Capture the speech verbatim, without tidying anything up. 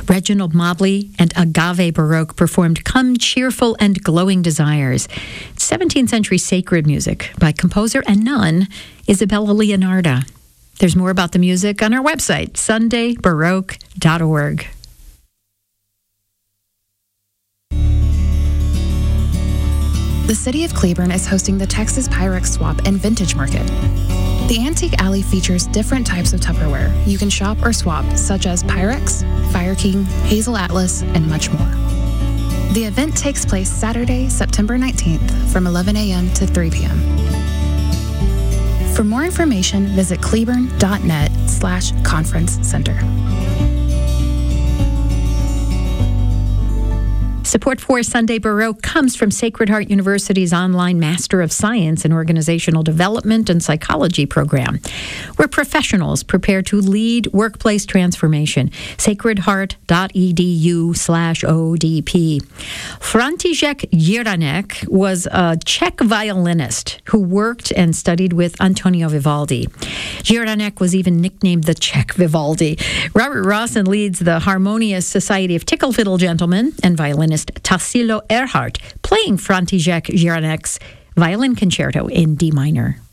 Reginald Mobley and Agave Baroque performed Come Cheerful and Glowing Desires, seventeenth century sacred music by composer and nun Isabella Leonarda. There's more about the music on our website, sunday baroque dot org. The city of Cleburne is hosting the Texas Pyrex Swap and Vintage Market. The Antique Alley features different types of Tupperware you can shop or swap, such as Pyrex, Fire King, Hazel Atlas, and much more. The event takes place Saturday, September nineteenth from eleven a.m. to three p.m. For more information, visit cleburne.net slash conference center. Support for Sunday Baroque comes from Sacred Heart University's online Master of Science in Organizational Development and Psychology program, where professionals prepare to lead workplace transformation. sacredheart.edu slash ODP. František Jiranek was a Czech violinist who worked and studied with Antonio Vivaldi. Jiranek was even nicknamed the Czech Vivaldi. Robert Rawson leads the Harmonious Society of Tickle Fiddle Gentlemen and violinist Tassilo Erhardt, playing František Jiranek's violin concerto in D minor.